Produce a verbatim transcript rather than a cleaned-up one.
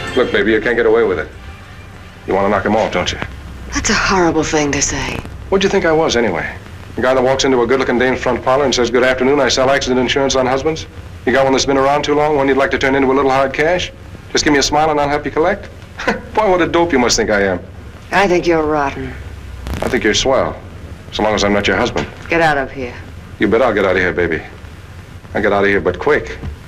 Look, baby, you can't get away with it. You want to knock him off, don't you? That's a horrible thing to say. What'd you think I was, anyway? The guy that walks into a good-looking dame's front parlor and says, "Good afternoon, I sell accident insurance on husbands"? You got one that's been around too long, one you'd like to turn into a little hard cash? Just give me a smile and I'll help you collect? Boy, what a dope you must think I am. I think you're rotten. I think you're swell, so long as I'm not your husband. Get out of here. You bet I'll get out of here, baby. I'll get out of here, but quick.